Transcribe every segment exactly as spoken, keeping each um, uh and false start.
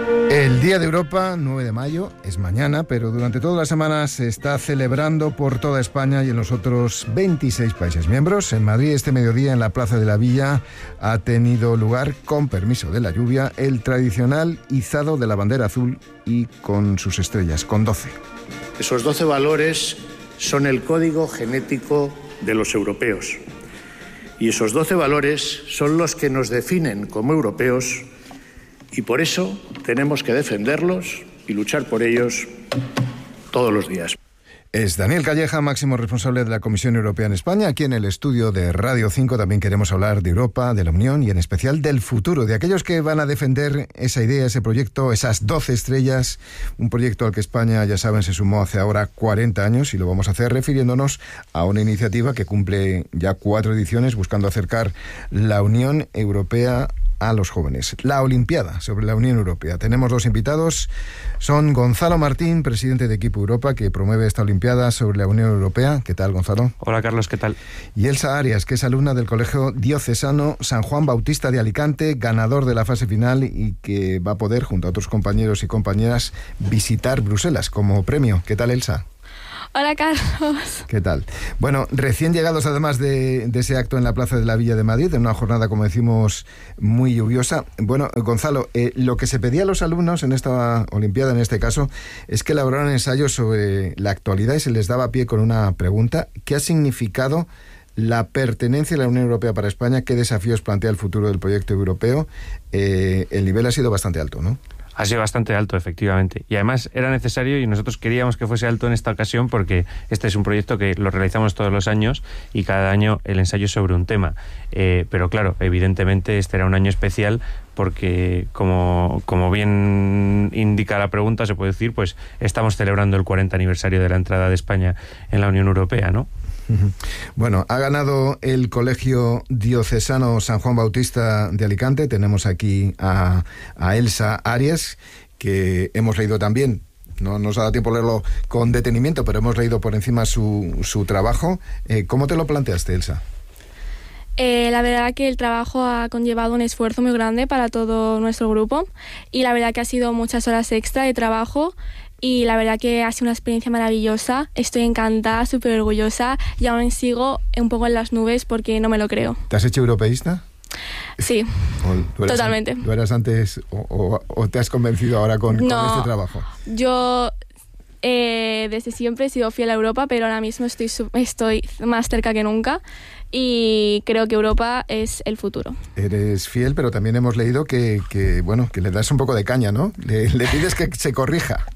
El Día de Europa, nueve de mayo, es mañana, pero durante toda la semana se está celebrando por toda España y en los otros veintiséis países miembros. En Madrid, este mediodía, en la Plaza de la Villa, ha tenido lugar, con permiso de la lluvia, el tradicional izado de la bandera azul y con sus estrellas, con doce. Esos doce valores son el código genético de los europeos. Y esos doce valores son los que nos definen como europeos. Y por eso tenemos que defenderlos y luchar por ellos todos los días. Es Daniel Calleja, máximo responsable de la Comisión Europea en España. Aquí en el estudio de Radio cinco también queremos hablar de Europa, de la Unión y en especial del futuro, de aquellos que van a defender esa idea, ese proyecto, esas doce estrellas, un proyecto al que España, ya saben, se sumó hace ahora cuarenta años y lo vamos a hacer refiriéndonos a una iniciativa que cumple ya cuatro ediciones buscando acercar la Unión Europea a los jóvenes. La Olimpiada sobre la Unión Europea. Tenemos dos invitados. Son Gonzalo Martín, presidente de Equipo Europa, que promueve esta Olimpiada sobre la Unión Europea. ¿Qué tal, Gonzalo? Hola, Carlos, ¿qué tal? Y Elsa Arias, que es alumna del Colegio Diocesano San Juan Bautista de Alicante, ganador de la fase final y que va a poder, junto a otros compañeros y compañeras, visitar Bruselas como premio. ¿Qué tal, Elsa? Hola, Carlos. ¿Qué tal? Bueno, recién llegados además de, de ese acto en la Plaza de la Villa de Madrid, en una jornada, como decimos, muy lluviosa. Bueno, Gonzalo, eh, lo que se pedía a los alumnos en esta Olimpiada, en este caso, es que elaboraran ensayos sobre la actualidad y se les daba pie con una pregunta. ¿Qué ha significado la pertenencia a la Unión Europea para España? ¿Qué desafíos plantea el futuro del proyecto europeo? Eh, el nivel ha sido bastante alto, ¿no? Ha sido bastante alto, efectivamente. Y además era necesario y nosotros queríamos que fuese alto en esta ocasión porque este es un proyecto que lo realizamos todos los años y cada año el ensayo es sobre un tema. Eh, pero claro, evidentemente este era un año especial porque, como, como bien indica la pregunta, se puede decir, pues estamos celebrando el cuarenta aniversario de la entrada de España en la Unión Europea, ¿no? Bueno, ha ganado el Colegio Diocesano San Juan Bautista de Alicante. Tenemos aquí a, a Elsa Arias, que hemos leído también. No nos ha dado tiempo a leerlo con detenimiento, pero hemos leído por encima su, su trabajo. Eh, ¿Cómo te lo planteaste, Elsa? Eh, la verdad que el trabajo ha conllevado un esfuerzo muy grande para todo nuestro grupo y la verdad que ha sido muchas horas extra de trabajo. Y la verdad que ha sido una experiencia maravillosa. Estoy encantada, súper orgullosa y aún sigo un poco en las nubes porque no me lo creo. ¿Te has hecho europeísta? Sí, ¿tú totalmente. An- ¿Tú eras antes o, o, o te has convencido ahora con, no, con este trabajo? Yo eh, desde siempre he sido fiel a Europa, pero ahora mismo estoy, estoy más cerca que nunca. Y creo que Europa es el futuro. Eres fiel, pero también hemos leído que, que bueno, que le das un poco de caña, ¿no? Le, le pides que se corrija.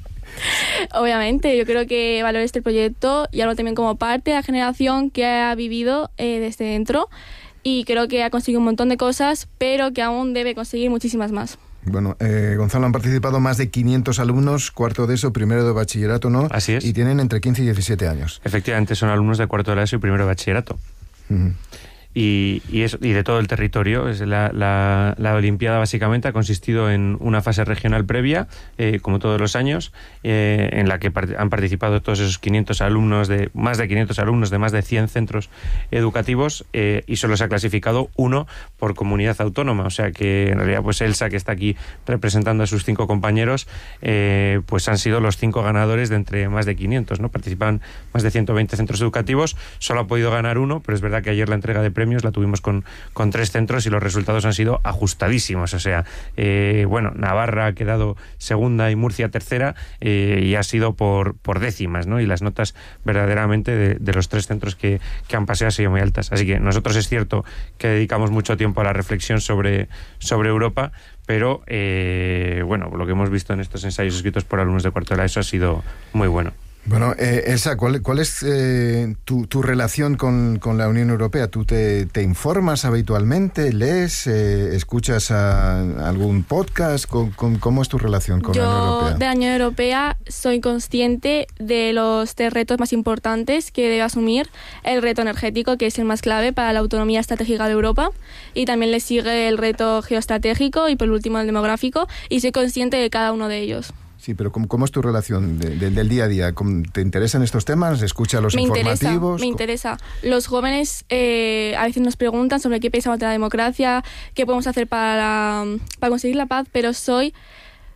Obviamente, yo creo que valoro este proyecto y hablo también como parte de la generación que ha vivido eh, desde dentro y creo que ha conseguido un montón de cosas, pero que aún debe conseguir muchísimas más. Bueno, eh, Gonzalo, han participado más de quinientos alumnos, cuarto de eso, primero de bachillerato, ¿no? Así es. Y tienen entre quince y diecisiete años. Efectivamente, son alumnos de cuarto de la ESO y primero de bachillerato. Uh-huh. Y, y, es, y de todo el territorio. Es la, la, la Olimpiada básicamente ha consistido en una fase regional previa, eh, como todos los años, eh, en la que part- han participado todos esos quinientos alumnos, de más de quinientos alumnos de más de cien centros educativos, eh, y solo se ha clasificado uno por comunidad autónoma. O sea que en realidad pues Elsa, que está aquí representando a sus cinco compañeros, eh, pues han sido los cinco ganadores de entre más de quinientos, ¿no? Participaban más de ciento veinte centros educativos, solo ha podido ganar uno, pero es verdad que ayer la entrega de premios la tuvimos con, con tres centros y los resultados han sido ajustadísimos. O sea, eh, bueno, Navarra ha quedado segunda y Murcia tercera, eh, y ha sido por, por décimas, ¿no? Y las notas verdaderamente de, de los tres centros que, que han pasado han sido muy altas. Así que nosotros es cierto que dedicamos mucho tiempo a la reflexión sobre, sobre Europa, pero eh, bueno, lo que hemos visto en estos ensayos escritos por alumnos de cuarto de la ESO ha sido muy bueno. Bueno, eh, Elsa, ¿cuál, cuál es eh, tu, tu relación con, con la Unión Europea? ¿Tú te, te informas habitualmente? ¿Lees? Eh, ¿Escuchas a algún podcast? ¿Con, con, ¿Cómo es tu relación con Yo, la Unión Europea? Yo de la Unión Europea soy consciente de los tres retos más importantes que debe asumir. El reto energético, que es el más clave para la autonomía estratégica de Europa, y también le sigue el reto geoestratégico y por último el demográfico, y soy consciente de cada uno de ellos. Sí, pero ¿cómo, cómo es tu relación de, de, del día a día? ¿Te interesan estos temas? ¿Escucha los me informativos? Interesa, me interesa. Los jóvenes eh, a veces nos preguntan sobre qué pensamos de la democracia, qué podemos hacer para, para conseguir la paz, pero soy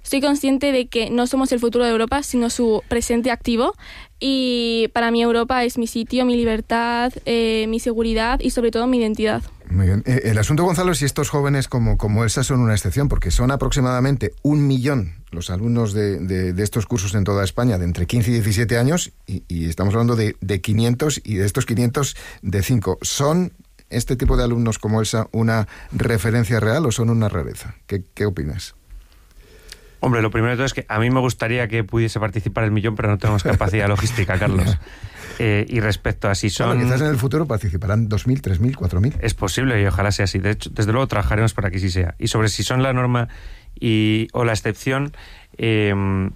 Estoy consciente de que no somos el futuro de Europa, sino su presente activo. Y para mí Europa es mi sitio, mi libertad, eh, mi seguridad y sobre todo mi identidad. Muy bien. Eh, el asunto, Gonzalo, es si estos jóvenes como, como Elsa son una excepción, porque son aproximadamente un millón los alumnos de, de, de estos cursos en toda España, de entre quince y diecisiete años, y, y estamos hablando de, de quinientos, y de estos quinientos, de cinco. ¿Son este tipo de alumnos como Elsa una referencia real o son una rareza? ¿Qué, qué opinas? Hombre, lo primero de todo es que a mí me gustaría que pudiese participar el millón, pero no tenemos capacidad logística, Carlos. Eh, y respecto a si son... Bueno, quizás en el futuro participarán dos mil, tres mil, cuatro mil. Es posible y ojalá sea así. De hecho, desde luego trabajaremos para que sí sea. Y sobre si son la norma y, o la excepción... Eh,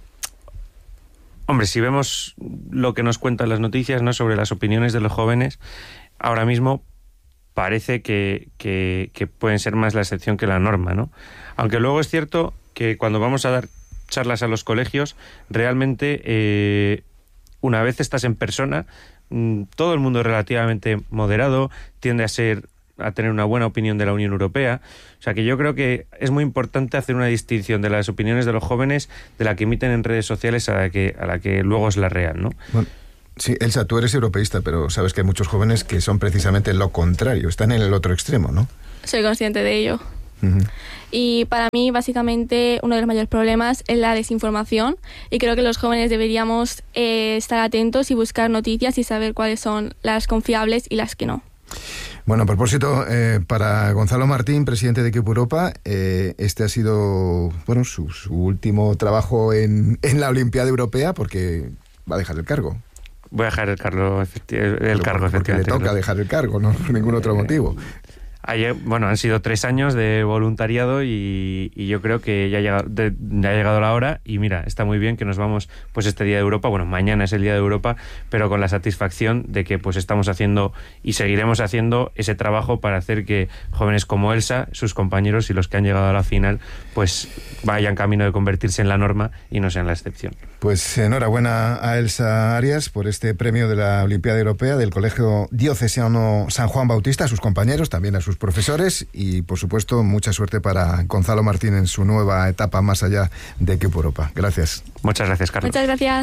hombre, si vemos lo que nos cuentan las noticias, ¿no?, sobre las opiniones de los jóvenes, ahora mismo parece que, que, que pueden ser más la excepción que la norma, ¿no? Aunque luego es cierto que cuando vamos a dar charlas a los colegios, realmente eh, una vez estás en persona, mmm, todo el mundo es relativamente moderado, tiende a ser a tener una buena opinión de la Unión Europea. O sea que yo creo que es muy importante hacer una distinción de las opiniones de los jóvenes de la que emiten en redes sociales a la que, a la que luego es la real, ¿no? Bueno. Sí, Elsa, tú eres europeísta, pero sabes que hay muchos jóvenes que son precisamente lo contrario, están en el otro extremo, ¿no? Soy consciente de ello. Uh-huh. Y para mí, básicamente, uno de los mayores problemas es la desinformación, y creo que los jóvenes deberíamos eh, estar atentos y buscar noticias y saber cuáles son las confiables y las que no. Bueno, a propósito, eh, para Gonzalo Martín, presidente de Equipo Europa, eh, este ha sido, bueno, su, su último trabajo en, en la Olimpiada Europea, porque va a dejar el cargo. Voy a dejar el cargo, efecti- el Pero cargo, porque efectivamente. le toca dejar el cargo, no por ningún otro motivo. Ayer, bueno, han sido tres años de voluntariado y, y yo creo que ya ha, llegado, de, ya ha llegado la hora y mira, está muy bien que nos vamos pues este Día de Europa, bueno, mañana es el Día de Europa, pero con la satisfacción de que pues estamos haciendo y seguiremos haciendo ese trabajo para hacer que jóvenes como Elsa, sus compañeros y los que han llegado a la final, pues vayan camino de convertirse en la norma y no sean la excepción. Pues enhorabuena a Elsa Arias por este premio de la Olimpiada Europea del Colegio Diocesano San Juan Bautista, a sus compañeros, también a sus profesores y, por supuesto, mucha suerte para Gonzalo Martín en su nueva etapa más allá de Equipo Europa. Gracias. Muchas gracias, Carlos. Muchas gracias.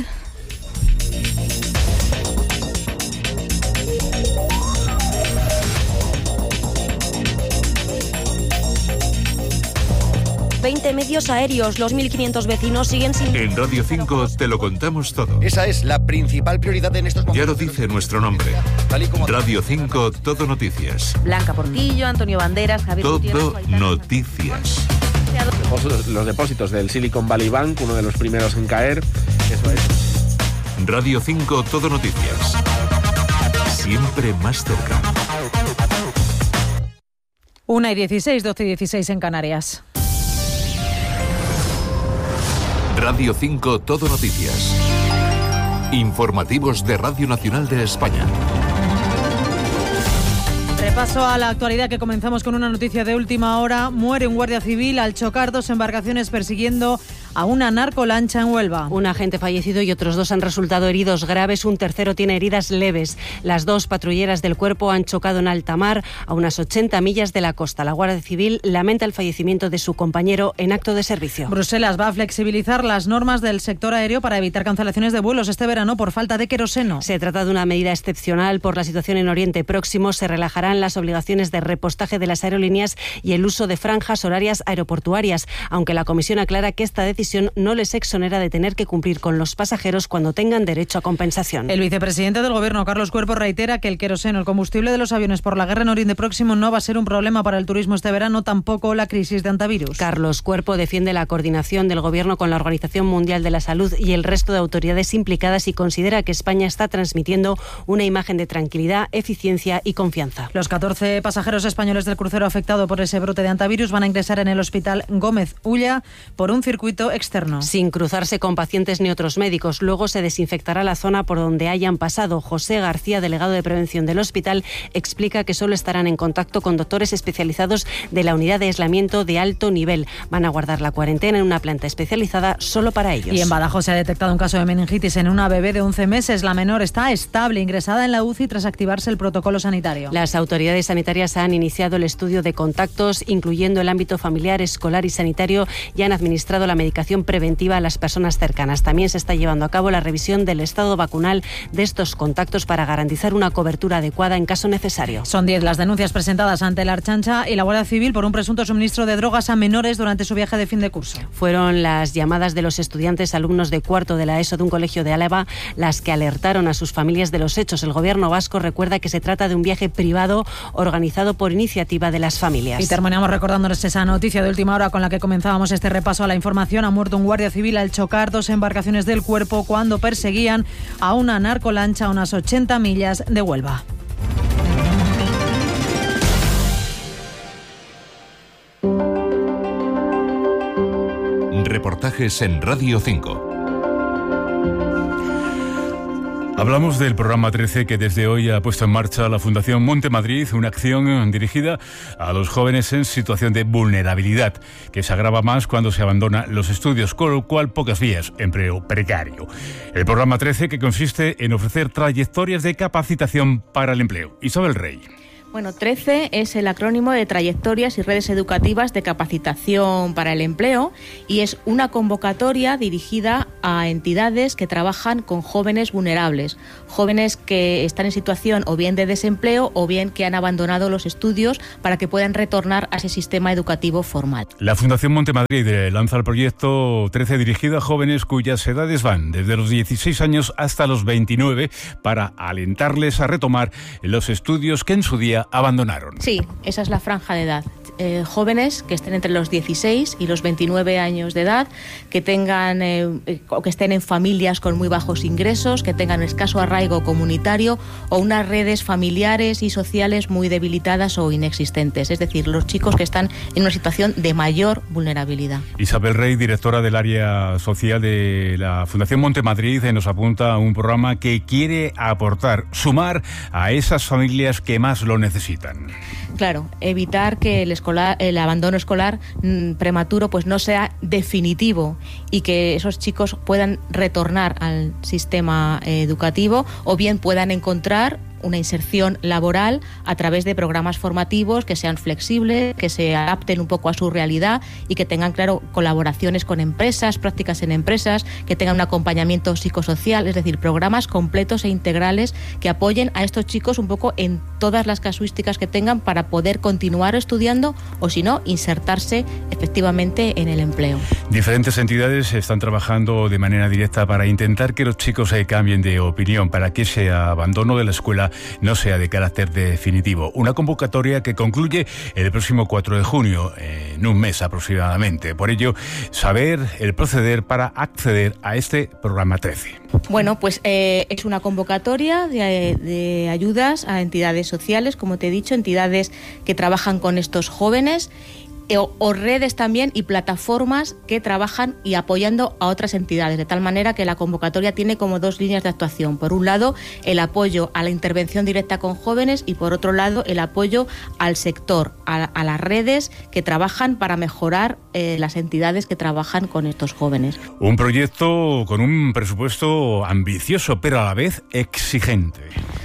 veinte medios aéreos, los mil quinientos vecinos siguen sin... En Radio cinco te lo contamos todo. Esa es la principal prioridad en estos momentos. Ya lo dice nuestro nombre. Radio cinco, Todo Noticias. Blanca Portillo, Antonio Banderas, Javier Todo Gutiérrez, Noticias. Los depósitos del Silicon Valley Bank, uno de los primeros en caer. Eso es. Radio cinco, Todo Noticias. Siempre más cerca. una y dieciséis, doce y dieciséis en Canarias. Radio cinco, Todo Noticias. Informativos de Radio Nacional de España. Repaso a la actualidad, que comenzamos con una noticia de última hora. Muere un guardia civil al chocar dos embarcaciones persiguiendo a una narcolancha en Huelva. Un agente fallecido y otros dos han resultado heridos graves. Un tercero tiene heridas leves. Las dos patrulleras del cuerpo han chocado en alta mar a unas ochenta millas de la costa. La Guardia Civil lamenta el fallecimiento de su compañero en acto de servicio. Bruselas va a flexibilizar las normas del sector aéreo para evitar cancelaciones de vuelos este verano por falta de queroseno. Se trata de una medida excepcional por la situación en Oriente Próximo. Se relajarán las obligaciones de repostaje de las aerolíneas y el uso de franjas horarias aeroportuarias, aunque la Comisión aclara que esta decisión no les exonera de tener que cumplir con los pasajeros cuando tengan derecho a compensación. El vicepresidente del Gobierno, Carlos Cuerpo, reitera que el queroseno, el combustible de los aviones por la guerra en Oriente Próximo, no va a ser un problema para el turismo este verano, tampoco la crisis de antivirus. Carlos Cuerpo defiende la coordinación del Gobierno con la Organización Mundial de la Salud y el resto de autoridades implicadas y considera que España está transmitiendo una imagen de tranquilidad, eficiencia y confianza. Los catorce pasajeros españoles del crucero afectado por ese brote de antivirus van a ingresar en el Hospital Gómez Ulla por un circuito externo. Sin cruzarse con pacientes ni otros médicos. Luego se desinfectará la zona por donde hayan pasado. José García, delegado de prevención del hospital, explica que solo estarán en contacto con doctores especializados de la unidad de aislamiento de alto nivel. Van a guardar la cuarentena en una planta especializada solo para ellos. Y en Badajoz se ha detectado un caso de meningitis en una bebé de once meses. La menor está estable, ingresada en la U C I tras activarse el protocolo sanitario. Las autoridades sanitarias han iniciado el estudio de contactos, incluyendo el ámbito familiar, escolar y sanitario, y han administrado la medicación notificación preventiva a las personas cercanas. También se está llevando a cabo la revisión del estado vacunal de estos contactos para garantizar una cobertura adecuada en caso necesario. Son diez las denuncias presentadas ante la Ertzaintza y la Guardia Civil por un presunto suministro de drogas a menores durante su viaje de fin de curso. Fueron las llamadas de los estudiantes alumnos de cuarto de la ESO de un colegio de Álava las que alertaron a sus familias de los hechos. El gobierno vasco recuerda que se trata de un viaje privado organizado por iniciativa de las familias. Y terminamos recordándoles esa noticia de última hora con la que comenzábamos este repaso a la información. Ha muerto un guardia civil al chocar dos embarcaciones del Cuerpo cuando perseguían a una narcolancha a unas ochenta millas de Huelva. Reportajes en Radio cinco. Hablamos del programa trece que desde hoy ha puesto en marcha la Fundación Monte Madrid, una acción dirigida a los jóvenes en situación de vulnerabilidad, que se agrava más cuando se abandonan los estudios, con lo cual pocas vías, empleo precario. El programa trece, que consiste en ofrecer trayectorias de capacitación para el empleo. Isabel Rey. Bueno, trece es el acrónimo de Trayectorias y Redes Educativas de Capacitación para el Empleo y es una convocatoria dirigida a entidades que trabajan con jóvenes vulnerables, jóvenes que están en situación o bien de desempleo o bien que han abandonado los estudios para que puedan retornar a ese sistema educativo formal. La Fundación Monte Madrid lanza el proyecto trece dirigido a jóvenes cuyas edades van desde los dieciséis años hasta los veintinueve para alentarles a retomar los estudios que en su día abandonaron. Sí, esa es la franja de edad. Eh, jóvenes que estén entre los dieciséis y los veintinueve años de edad, que tengan eh, o que estén en familias con muy bajos ingresos, que tengan escaso arraigo comunitario o unas redes familiares y sociales muy debilitadas o inexistentes. Es decir, los chicos que están en una situación de mayor vulnerabilidad. Isabel Rey, directora del área social de la Fundación Monte Madrid, nos apunta a un programa que quiere aportar, sumar a esas familias que más lo necesitan. Claro, evitar que el, escolar, el abandono escolar mmm, prematuro pues no sea definitivo y que esos chicos puedan retornar al sistema eh, educativo o bien puedan encontrar una inserción laboral a través de programas formativos que sean flexibles, que se adapten un poco a su realidad y que tengan, claro, colaboraciones con empresas, prácticas en empresas, que tengan un acompañamiento psicosocial, es decir, programas completos e integrales que apoyen a estos chicos un poco en todas las casuísticas que tengan para poder continuar estudiando o, si no, insertarse efectivamente en el empleo. Diferentes entidades están trabajando de manera directa para intentar que los chicos se cambien de opinión, para que ese abandono de la escuela no sea de carácter definitivo. Una convocatoria que concluye el próximo cuatro de junio, en un mes aproximadamente. Por ello, saber el proceder para acceder a este programa trece. Bueno, pues eh, es una convocatoria de, de ayudas a entidades sociales, como te he dicho, entidades que trabajan con estos jóvenes, O, o redes también y plataformas que trabajan y apoyando a otras entidades, de tal manera que la convocatoria tiene como dos líneas de actuación. Por un lado, el apoyo a la intervención directa con jóvenes y por otro lado, el apoyo al sector, a, a las redes que trabajan para mejorar eh, las entidades que trabajan con estos jóvenes. Un proyecto con un presupuesto ambicioso, pero a la vez exigente.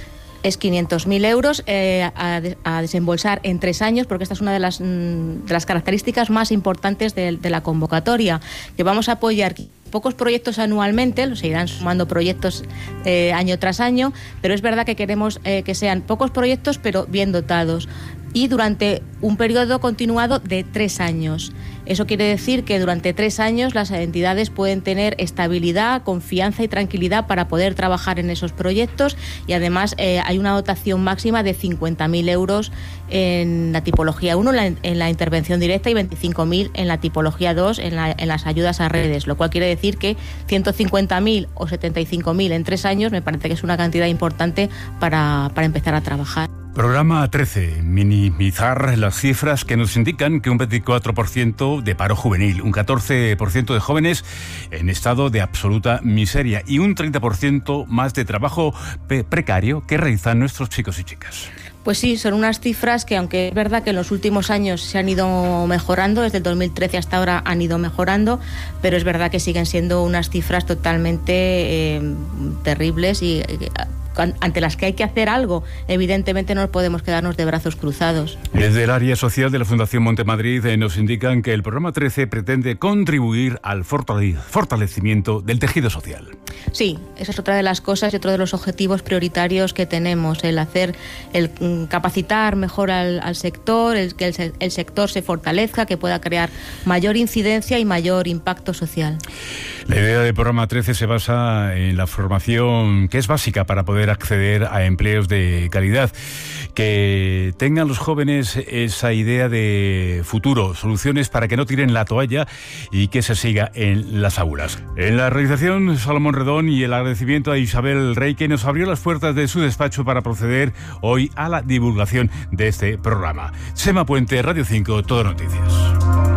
Es quinientos mil euros eh, a, a desembolsar en tres años, porque esta es una de las, de las características más importantes de, de la convocatoria, que vamos a apoyar pocos proyectos anualmente, los irán sumando proyectos eh, año tras año, pero es verdad que queremos eh, que sean pocos proyectos, pero bien dotados, y durante un periodo continuado de tres años. Eso quiere decir que durante tres años las entidades pueden tener estabilidad, confianza y tranquilidad para poder trabajar en esos proyectos y además eh, hay una dotación máxima de cincuenta mil euros en la tipología uno, en la, en la intervención directa, y veinticinco mil en la tipología dos, en, la, en las ayudas a redes, lo cual quiere decir que ciento cincuenta mil o setenta y cinco mil en tres años me parece que es una cantidad importante para, para empezar a trabajar. Programa trece. Minimizar las cifras que nos indican que un veinticuatro por ciento de paro juvenil, un catorce por ciento de jóvenes en estado de absoluta miseria y un treinta por ciento más de trabajo pre- precario que realizan nuestros chicos y chicas. Pues sí, son unas cifras que, aunque es verdad que en los últimos años se han ido mejorando, desde el dos mil trece hasta ahora han ido mejorando, pero es verdad que siguen siendo unas cifras totalmente eh, terribles y eh, ante las que hay que hacer algo, evidentemente no podemos quedarnos de brazos cruzados. Desde el área social de la Fundación Montemadrid eh, nos indican que el programa trece pretende contribuir al fortale- fortalecimiento del tejido social. Sí, esa es otra de las cosas y otro de los objetivos prioritarios que tenemos, el hacer, el capacitar mejor al, al sector, el que el, el sector se fortalezca, que pueda crear mayor incidencia y mayor impacto social. La idea del programa trece se basa en la formación que es básica para poder acceder a empleos de calidad, que tengan los jóvenes esa idea de futuro, soluciones para que no tiren la toalla y que se siga en las aulas. En la realización, Salomón Redón, y el agradecimiento a Isabel Rey, que nos abrió las puertas de su despacho para proceder hoy a la divulgación de este programa. Chema Puente, Radio cinco, Todo Noticias.